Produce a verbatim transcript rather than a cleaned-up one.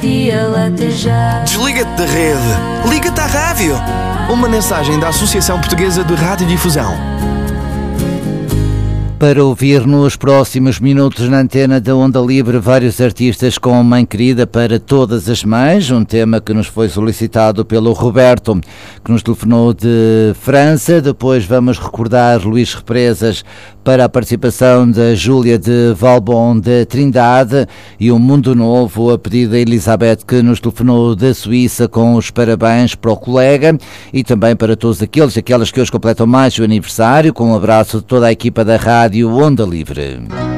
Desliga-te da rede. Liga-te à rádio. Uma mensagem da Associação Portuguesa de Radiodifusão. Para ouvir nos próximos minutos na antena da Onda Livre vários artistas com Mãe Querida para todas as mães, um tema que nos foi solicitado pelo Roberto, que nos telefonou de França. Depois vamos recordar Luís Represas para a participação da Júlia de Valbon de Trindade e um Mundo Novo, a pedido da Elizabeth, que nos telefonou da Suíça, com os parabéns para o colega, e também para todos aqueles aquelas que hoje completam mais o aniversário, com um abraço de toda a equipa da Rádio Onda Livre.